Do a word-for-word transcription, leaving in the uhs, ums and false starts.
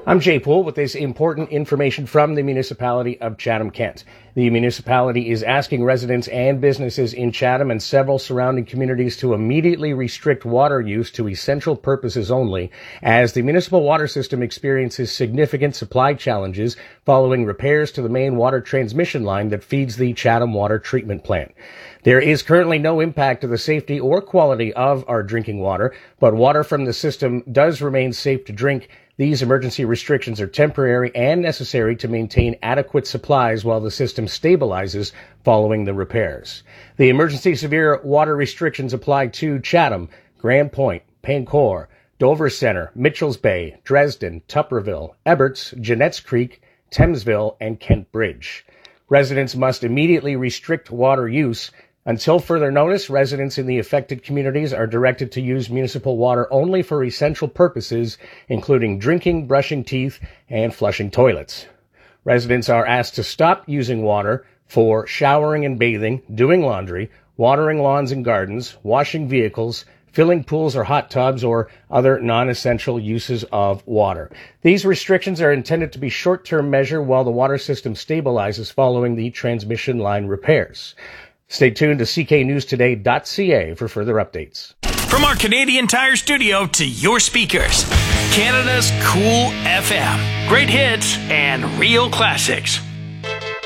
I'm Jay Poole with this important information from the municipality of Chatham-Kent. The municipality is asking residents and businesses in Chatham and several surrounding communities to immediately restrict water use to essential purposes only, as the municipal water system experiences significant supply challenges following repairs to the main water transmission line that feeds the Chatham Water Treatment Plant. There is currently no impact to the safety or quality of our drinking water, but water from the system does remain safe to drink. These emergency restrictions are temporary and necessary to maintain adequate supplies while the system stabilizes following the repairs. The emergency severe water restrictions apply to Chatham, Grand Point, Pancor, Dover Center, Mitchells Bay, Dresden, Tupperville, Eberts, Jeanette's Creek, Thamesville, and Kent Bridge. Residents must immediately restrict water use. Until further notice, residents in the affected communities are directed to use municipal water only for essential purposes, including drinking, brushing teeth, and flushing toilets. Residents are asked to stop using water for showering and bathing, doing laundry, watering lawns and gardens, washing vehicles, filling pools or hot tubs, or other non-essential uses of water. These restrictions are intended to be short-term measure while the water system stabilizes following the transmission line repairs. Stay tuned to C K News Today dot C A for further updates. From our Canadian Tire studio to your speakers, Canada's Cool F M. Great hits and real classics.